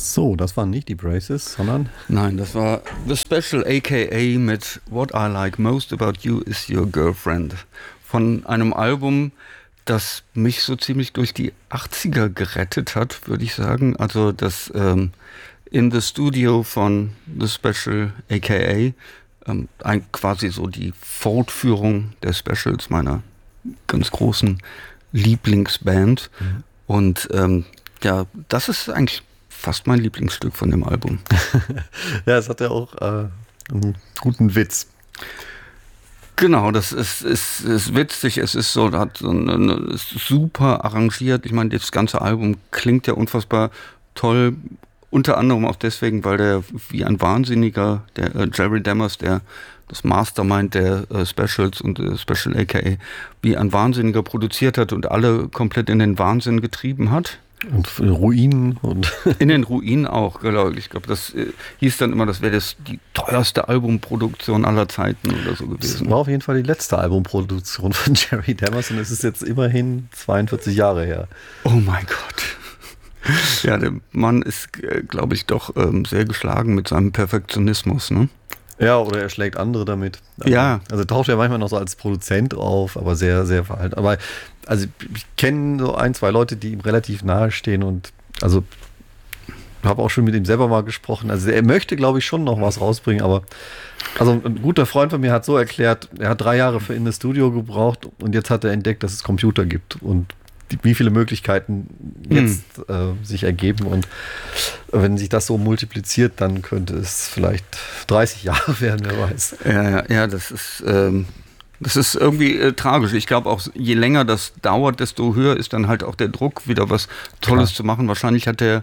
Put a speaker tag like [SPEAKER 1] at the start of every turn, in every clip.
[SPEAKER 1] So, das waren nicht die Braces, sondern...
[SPEAKER 2] Nein, das war The Special aka mit What I Like Most About You Is Your Girlfriend. Von einem Album, das mich so ziemlich durch die 80er gerettet hat, würde ich sagen. Also das In the Studio von The Special aka quasi so die Fortführung der Specials, meiner ganz großen Lieblingsband. Mhm. Und ja, das ist eigentlich fast mein Lieblingsstück von dem Album.
[SPEAKER 1] Ja, es hat ja auch einen guten Witz.
[SPEAKER 2] Genau, das ist witzig, es ist so, ist super arrangiert. Ich meine, das ganze Album klingt ja unfassbar toll, unter anderem auch deswegen, weil der wie ein Wahnsinniger, der Jerry Dammers, das Mastermind der Specials und Special aka, wie ein Wahnsinniger produziert hat und alle komplett in den Wahnsinn getrieben hat.
[SPEAKER 1] Und in Ruinen. Und
[SPEAKER 2] in den Ruinen auch, genau. Ich glaube, das hieß dann immer, das wäre die teuerste Albumproduktion aller Zeiten oder so gewesen.
[SPEAKER 1] Das war auf jeden Fall die letzte Albumproduktion von Jerry Dammers und es ist jetzt immerhin 42 Jahre her.
[SPEAKER 2] Oh mein Gott. Ja, der Mann ist, glaube ich, doch sehr geschlagen mit seinem Perfektionismus, ne?
[SPEAKER 1] Ja, oder er schlägt andere damit.
[SPEAKER 2] Ja.
[SPEAKER 1] Also taucht er manchmal noch so als Produzent auf, aber sehr, sehr verhalten. Aber also ich kenne so ein, zwei Leute, die ihm relativ nahe stehen und also habe auch schon mit ihm selber mal gesprochen. Also er möchte, glaube ich, schon noch was rausbringen, aber also ein guter Freund von mir hat so erklärt, er hat 3 Jahre für In the Studio gebraucht und jetzt hat er entdeckt, dass es Computer gibt und wie viele Möglichkeiten jetzt sich ergeben und wenn sich das so multipliziert, dann könnte es vielleicht 30 Jahre werden, wer weiß.
[SPEAKER 2] Ja, das ist irgendwie tragisch. Ich glaube auch, je länger das dauert, desto höher ist dann halt auch der Druck, wieder was Tolles zu machen. Wahrscheinlich hat er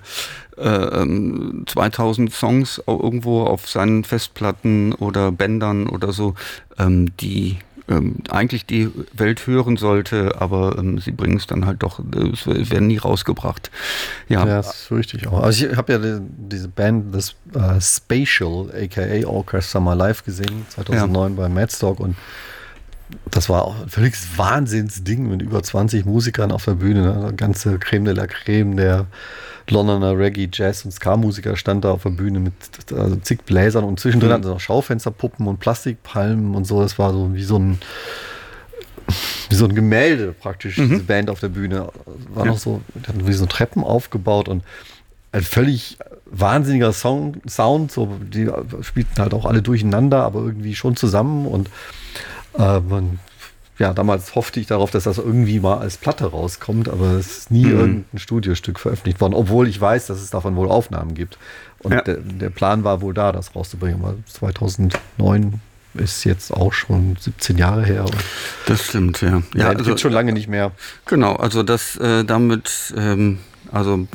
[SPEAKER 2] 2000 Songs irgendwo auf seinen Festplatten oder Bändern oder so, die eigentlich die Welt hören sollte, aber sie bringen es dann halt doch, es werden nie rausgebracht. Ja,
[SPEAKER 1] das fürchte ich auch. Also ich habe ja diese Band, das Spatial, aka Orchestra, mal live gesehen, 2009 bei Madstock und das war auch ein völliges Wahnsinnsding mit über 20 Musikern auf der Bühne. Ne? Ganze Creme de la Creme der Londoner Reggae, Jazz und Ska-Musiker stand da auf der Bühne mit zig Bläsern und zwischendrin hatten sie noch Schaufensterpuppen und Plastikpalmen und so. Das war so wie so ein Gemälde praktisch, diese Band auf der Bühne. War noch so, hatten wie so Treppen aufgebaut und ein völlig wahnsinniger Sound. So, die spielten halt auch alle durcheinander, aber irgendwie schon zusammen und damals hoffte ich darauf, dass das irgendwie mal als Platte rauskommt, aber es ist nie irgendein Studiostück veröffentlicht worden, obwohl ich weiß, dass es davon wohl Aufnahmen gibt. Und der Plan war wohl da, das rauszubringen. Aber 2009 ist jetzt auch schon 17 Jahre her.
[SPEAKER 2] Das stimmt, ja.
[SPEAKER 1] Ja, also gibt schon lange nicht mehr.
[SPEAKER 2] Genau, also das damit, also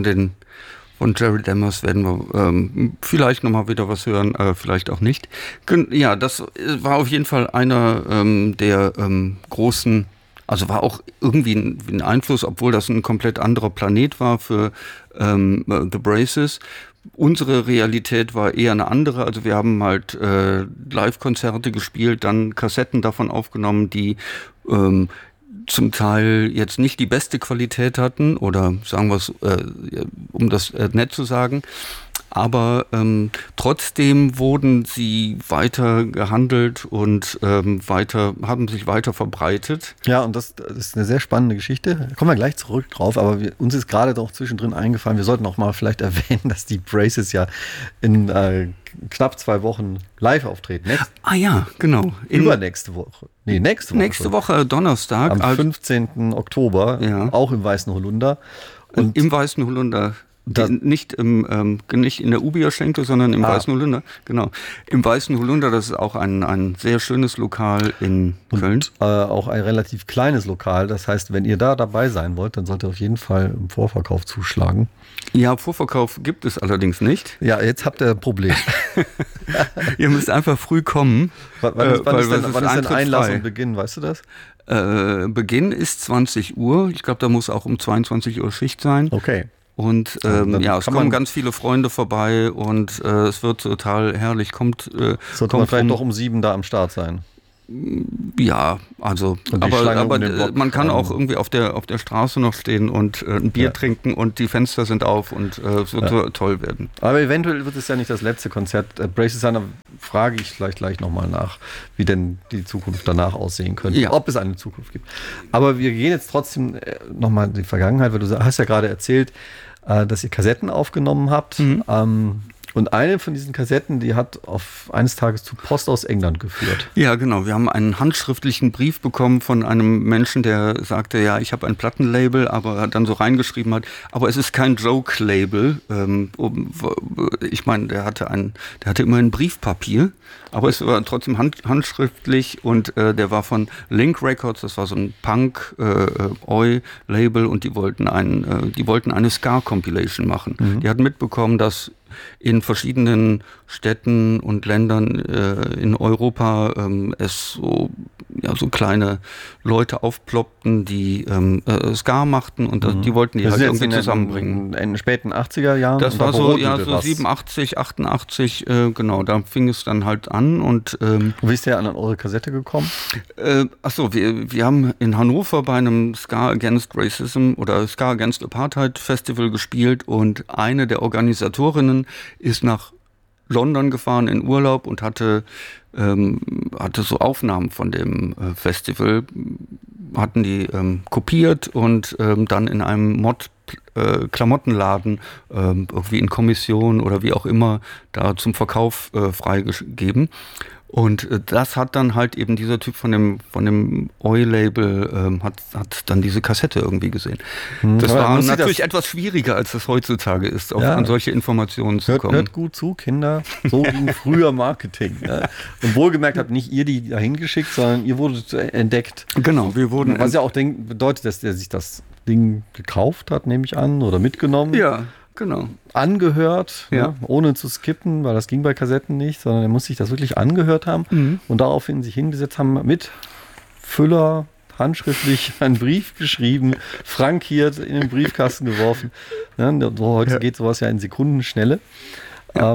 [SPEAKER 2] von Jerry Dammers werden wir vielleicht nochmal wieder was hören, vielleicht auch nicht. Ja, das war auf jeden Fall einer der großen, also war auch irgendwie ein Einfluss, obwohl das ein komplett anderer Planet war für The Braces. Unsere Realität war eher eine andere, also wir haben halt Live-Konzerte gespielt, dann Kassetten davon aufgenommen, die zum Teil jetzt nicht die beste Qualität hatten oder sagen wir es, um das nett zu sagen, aber trotzdem wurden sie weiter gehandelt und haben sich weiter verbreitet.
[SPEAKER 1] Ja, und das ist eine sehr spannende Geschichte. Da kommen wir gleich zurück drauf, aber uns ist gerade doch zwischendrin eingefallen, wir sollten auch mal vielleicht erwähnen, dass die Braces ja in knapp 2 Wochen live auftreten.
[SPEAKER 2] Ja, genau.
[SPEAKER 1] Übernächste Woche. Nee, nächste Woche.
[SPEAKER 2] Nächste Woche Donnerstag.
[SPEAKER 1] Am 15. Oktober, auch im Weißen Holunder.
[SPEAKER 2] Und im Weißen Holunder. Nicht in der Ubierschenke, sondern im Weißen Holunder. Genau. Im Weißen Holunder, das ist auch ein sehr schönes Lokal in Köln.
[SPEAKER 1] Auch ein relativ kleines Lokal. Das heißt, wenn ihr da dabei sein wollt, dann solltet ihr auf jeden Fall im Vorverkauf zuschlagen.
[SPEAKER 2] Ja, Vorverkauf gibt es allerdings nicht.
[SPEAKER 1] Ja, jetzt habt ihr ein Problem.
[SPEAKER 2] Ihr müsst einfach früh kommen.
[SPEAKER 1] Wann ist denn Einlass und Beginn, weißt du das?
[SPEAKER 2] Beginn ist 20 Uhr. Ich glaube, da muss auch um 22 Uhr Schicht sein.
[SPEAKER 1] Okay.
[SPEAKER 2] Und es kommen ganz viele Freunde vorbei und es wird total herrlich.
[SPEAKER 1] Sollte man vielleicht doch um 7 da am Start sein?
[SPEAKER 2] Ja, also, aber man kann auch irgendwie auf der Straße noch stehen und ein Bier trinken und die Fenster sind auf und toll werden.
[SPEAKER 1] Aber eventuell wird es ja nicht das letzte Konzert. Brave Susanna frage ich vielleicht gleich nochmal nach, wie denn die Zukunft danach aussehen könnte, ob es eine Zukunft gibt. Aber wir gehen jetzt trotzdem nochmal in die Vergangenheit, weil du hast ja gerade erzählt, dass ihr Kassetten aufgenommen habt. Und eine von diesen Kassetten, die hat eines Tages zu Post aus England geführt.
[SPEAKER 2] Ja, genau. Wir haben einen handschriftlichen Brief bekommen von einem Menschen, der sagte, ja, ich habe ein Plattenlabel, aber dann so reingeschrieben hat, aber es ist kein Joke-Label. Ich meine, der hatte immerhin Briefpapier, aber es war trotzdem handschriftlich und der war von Link Records, das war so ein Punk-Oi-Label und die wollten eine Ska-Compilation machen. Die hatten mitbekommen, dass in verschiedenen Städten und Ländern in Europa es so kleine Leute aufploppten, die Ska machten und die wollten die
[SPEAKER 1] das
[SPEAKER 2] halt irgendwie zusammenbringen.
[SPEAKER 1] In den späten 80er Jahren?
[SPEAKER 2] Das war so 87, 88, genau, da fing es dann halt an. Und
[SPEAKER 1] wie ist der an eure Kassette gekommen?
[SPEAKER 2] Wir haben in Hannover bei einem Ska Against Racism oder Ska Against Apartheid Festival gespielt und eine der Organisatorinnen ist nach London gefahren in Urlaub und hatte so Aufnahmen von dem Festival, hatten die kopiert und dann in einem Klamottenladen irgendwie in Kommission oder wie auch immer da zum Verkauf freigegeben. Und das hat dann halt eben dieser Typ von dem Oi-Label hat dann diese Kassette irgendwie gesehen. Das war natürlich etwas schwieriger, als das heutzutage ist, auch an solche Informationen zu kommen.
[SPEAKER 1] Hört gut zu, Kinder. So ging früher Marketing. Ja. Und wohlgemerkt habt nicht ihr die dahin geschickt, sondern ihr wurdet entdeckt.
[SPEAKER 2] Genau, wir wurden.
[SPEAKER 1] Was ja auch bedeutet, dass der sich das Ding gekauft hat, nehme ich an, oder mitgenommen.
[SPEAKER 2] Ja. Genau.
[SPEAKER 1] Angehört, ohne zu skippen, weil das ging bei Kassetten nicht, sondern er muss sich das wirklich angehört haben und daraufhin sich hingesetzt haben, mit Füller handschriftlich einen Brief geschrieben, frankiert, in den Briefkasten geworfen. Ja, heute geht sowas ja in Sekundenschnelle. Ja.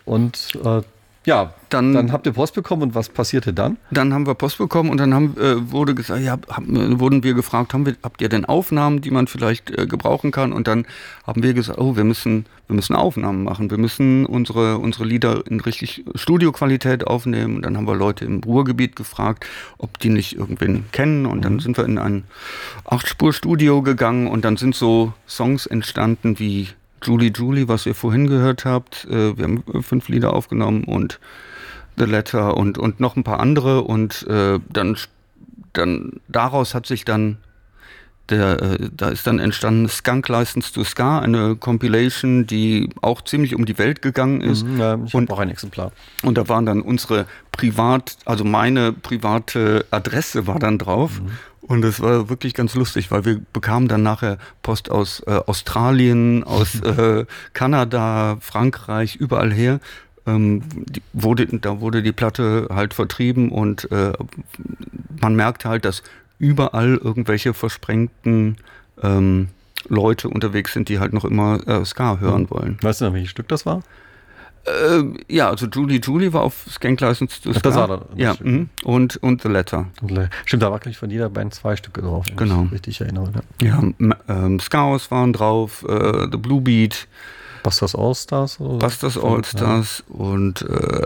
[SPEAKER 1] Dann habt ihr Post bekommen und was passierte dann?
[SPEAKER 2] Dann haben wir Post bekommen und dann wurden wir gefragt, habt ihr denn Aufnahmen, die man vielleicht gebrauchen kann? Und dann haben wir gesagt, wir müssen Aufnahmen machen, wir müssen unsere Lieder in richtig Studioqualität aufnehmen. Und dann haben wir Leute im Ruhrgebiet gefragt, ob die nicht irgendwen kennen. Und dann sind wir in ein 8-Spur-Studio gegangen und dann sind so Songs entstanden wie Julie Julie, was ihr vorhin gehört habt. Wir haben 5 Lieder aufgenommen und The Letter und noch ein paar andere und dann daraus hat sich dann da ist dann entstanden Skunk License to Ska, eine Compilation, die auch ziemlich um die Welt gegangen ist.
[SPEAKER 1] Ja, ich habe auch ein Exemplar.
[SPEAKER 2] Und da waren dann meine private Adresse war dann drauf. Und es war wirklich ganz lustig, weil wir bekamen dann nachher Post aus Australien, aus Kanada, Frankreich, überall her. Da wurde die Platte halt vertrieben und man merkt halt, dass überall irgendwelche versprengten Leute unterwegs sind, die halt noch immer Ska hören wollen.
[SPEAKER 1] Weißt du noch, welches Stück das war?
[SPEAKER 2] Also Julie Julie war auf Skank License to Ska.
[SPEAKER 1] Das war das
[SPEAKER 2] und The Letter.
[SPEAKER 1] Stimmt, da war gleich von jeder Band 2 Stücke drauf.
[SPEAKER 2] Genau.
[SPEAKER 1] Richtig erinnere.
[SPEAKER 2] Ja, Skaos waren drauf, The Blue Beat.
[SPEAKER 1] Busters All-Stars?
[SPEAKER 2] Busters All-Stars und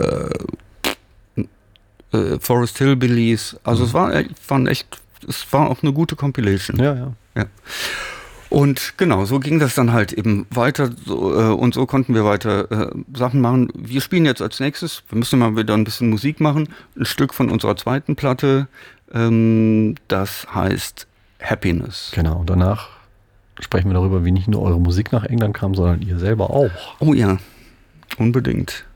[SPEAKER 2] Forest Hillbillies. Also es war auch eine gute Compilation.
[SPEAKER 1] Ja.
[SPEAKER 2] Und genau, so ging das dann halt eben weiter und so konnten wir weiter Sachen machen. Wir spielen jetzt als nächstes, wir müssen mal wieder ein bisschen Musik machen, ein Stück von unserer zweiten Platte, das heißt Happiness.
[SPEAKER 1] Genau, und danach sprechen wir darüber, wie nicht nur eure Musik nach England kam, sondern ihr selber auch.
[SPEAKER 2] Oh ja, unbedingt.